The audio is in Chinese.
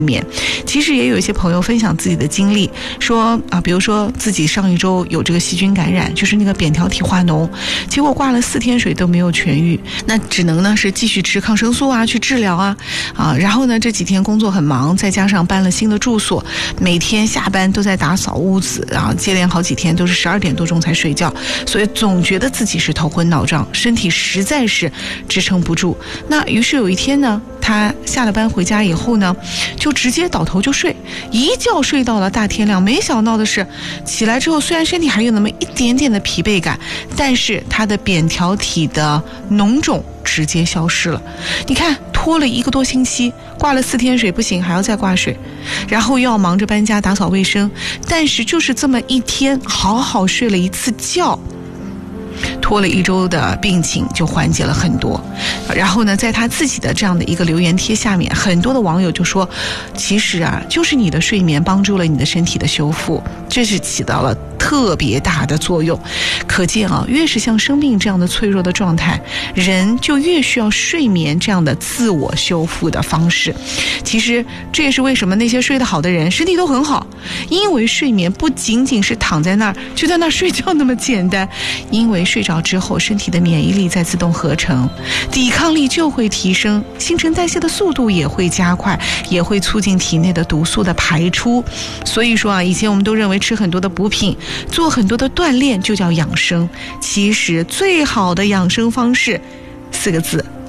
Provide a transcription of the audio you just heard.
面。其实也有一些朋友分享自己的经历，说比如说自己上一周有这个细菌感染，就是那个扁桃体化脓，结果挂了4天水都没有痊愈，那只能呢是继续吃抗生素啊，去治疗啊。然后呢这几天工作很忙，再加上搬了新的住所，每天下班都在打扫屋子，然后接连好几天都是12点多钟才睡觉，所以总觉得自己是头昏脑胀，身体实在是支撑不住。那于是有一天呢，他下了班回家以后呢，就直接倒头就睡，一觉睡到了大天亮。没想到的是，起来之后虽然身体还有那么一点点的疲惫感，但是他的扁桃体的脓肿直接消失了。你看，拖了1个多星期，挂了4天水不行，还要再挂水，然后又要忙着搬家打扫卫生，但是就是这么一天好好睡了一次觉，拖了1周的病情就缓解了很多。然后呢，在他自己的这样的一个留言贴下面，很多的网友就说，其实就是你的睡眠帮助了你的身体的修复，这是起到了特别大的作用。可见越是像生病这样的脆弱的状态，人就越需要睡眠这样的自我修复的方式。其实这也是为什么那些睡得好的人身体都很好，因为睡眠不仅仅是躺在那儿就在那儿睡觉那么简单，因为睡着之后身体的免疫力在自动合成，抵抗力就会提升，新陈代谢的速度也会加快，也会促进体内的毒素的排出。所以说以前我们都认为吃很多的补品，做很多的锻炼就叫养生，其实最好的养生方式4个字，